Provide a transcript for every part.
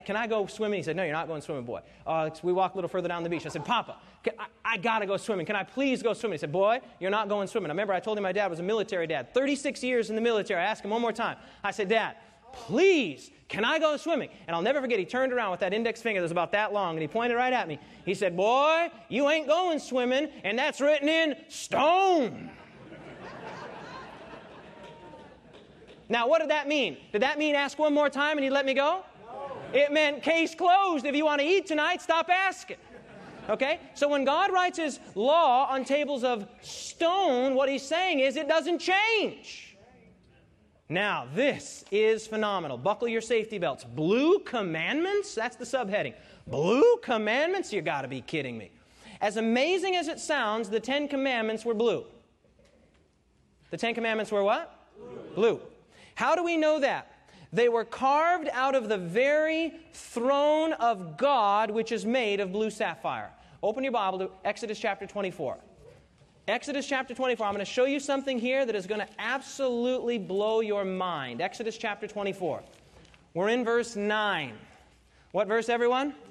can I go swimming? He said, no, you're not going swimming, boy. We walked a little further down the beach. I said, Papa, I got to go swimming. Can I please go swimming? He said, boy, you're not going swimming. I remember I told him my dad was a military dad, 36 years in the military. I asked him one more time. I said, Dad, please, can I go swimming? And I'll never forget, he turned around with that index finger that was about that long, and he pointed right at me. He said, boy, you ain't going swimming, and that's written in stone. Now, what did that mean? Did that mean ask one more time and he'd let me go? No. It meant case closed. If you want to eat tonight, stop asking. Okay? So when God writes His law on tables of stone, what He's saying is it doesn't change. Now, this is phenomenal. Buckle your safety belts. Blue commandments? That's the subheading. Blue commandments? You got to be kidding me. As amazing as it sounds, the 10 Commandments were blue. The 10 Commandments were what? Blue. How do we know that? They were carved out of the very throne of God, which is made of blue sapphire. Open your Bible to Exodus chapter 24. Exodus chapter 24. I'm going to show you something here that is going to absolutely blow your mind. Exodus chapter 24. We're in verse 9. What verse, everyone? 9.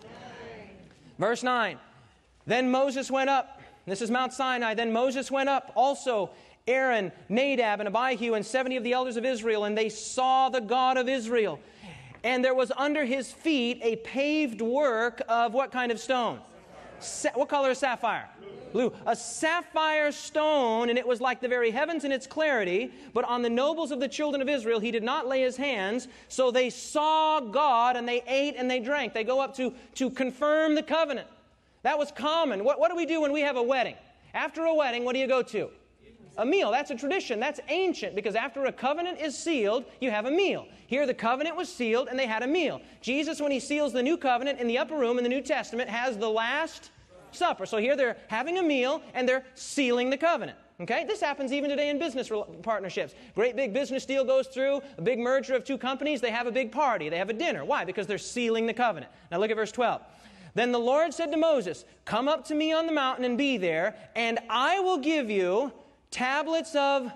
Verse 9. Then Moses went up. This is Mount Sinai. Then Moses went up also, Aaron, Nadab, and Abihu, and 70 of the elders of Israel, and they saw the God of Israel. And there was under his feet a paved work of what kind of stone? What color is sapphire? Blue. A sapphire stone, and it was like the very heavens in its clarity, but on the nobles of the children of Israel He did not lay His hands, so they saw God, and they ate and they drank. They go up to confirm the covenant. That was common. What do we do when we have a wedding? After a wedding, what do you go to? A meal. That's a tradition. That's ancient, because after a covenant is sealed, you have a meal. Here the covenant was sealed and they had a meal. Jesus, when He seals the new covenant in the upper room in the New Testament, has the Last Supper. So here they're having a meal and they're sealing the covenant. Okay? This happens even today in business partnerships. Great big business deal goes through, a big merger of two companies, they have a big party, they have a dinner. Why? Because they're sealing the covenant. Now look at verse 12. Then the Lord said to Moses, come up to me on the mountain and be there, and I will give you tablets of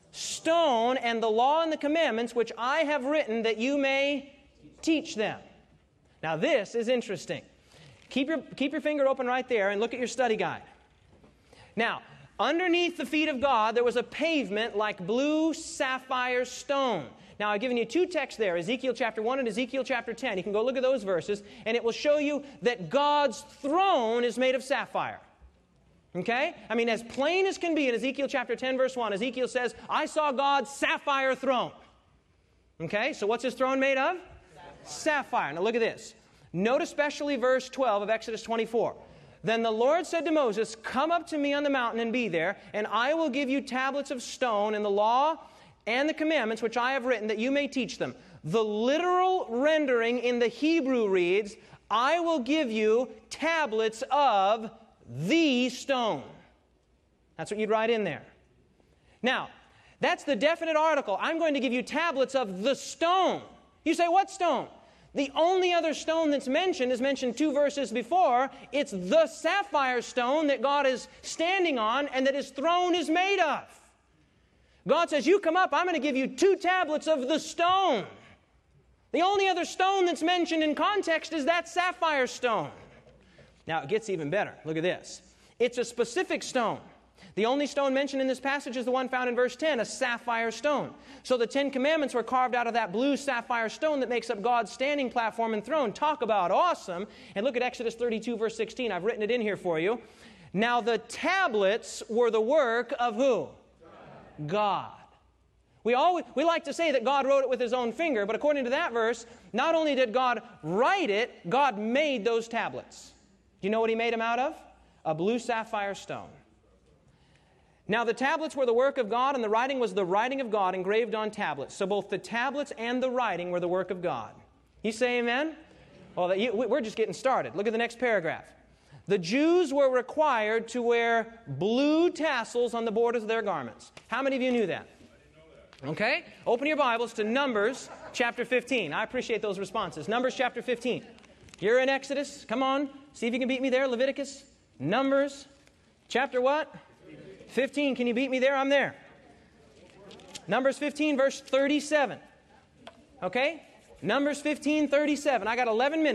stone and the law and the commandments which I have written, that you may teach them. Now this is interesting. Keep your finger open right there and look at your study guide. Now, underneath the feet of God, there was a pavement like blue sapphire stone. Now, I've given you two texts there, Ezekiel chapter 1 and Ezekiel chapter 10. You can go look at those verses, and it will show you that God's throne is made of sapphire. Okay? I mean, as plain as can be in Ezekiel chapter 10, verse 1, Ezekiel says, I saw God's sapphire throne. Okay? So what's His throne made of? Sapphire. Now look at this. Note especially verse 12 of Exodus 24. Then the Lord said to Moses, come up to me on the mountain and be there, and I will give you tablets of stone and the law and the commandments which I have written, that you may teach them. The literal rendering in the Hebrew reads, I will give you tablets of the stone. That's what you'd write in there. Now, that's the definite article. I'm going to give you tablets of the stone. You say, what stone? The only other stone that's mentioned is mentioned 2 verses before. It's the sapphire stone that God is standing on and that His throne is made of. God says, you come up, I'm going to give you 2 tablets of the stone. The only other stone that's mentioned in context is that sapphire stone. Now, it gets even better. Look at this. It's a specific stone. The only stone mentioned in this passage is the one found in verse 10, a sapphire stone. So the 10 Commandments were carved out of that blue sapphire stone that makes up God's standing platform and throne. Talk about awesome. And look at Exodus 32, verse 16. I've written it in here for you. Now the tablets were the work of who? God. We like to say that God wrote it with His own finger, but according to that verse, not only did God write it, God made those tablets. Do you know what He made them out of? A blue sapphire stone. Now the tablets were the work of God, and the writing was the writing of God engraved on tablets. So both the tablets and the writing were the work of God. You say amen? Well, we're just getting started. Look at the next paragraph. The Jews were required to wear blue tassels on the borders of their garments. How many of you knew that? Okay? Open your Bibles to Numbers chapter 15. I appreciate those responses. Numbers chapter 15. You're in Exodus. Come on. See if you can beat me there. Leviticus. Numbers. Chapter what? 15. Can you beat me there? I'm there. Numbers 15, verse 37. Okay? Numbers 15:37. I got 11 minutes.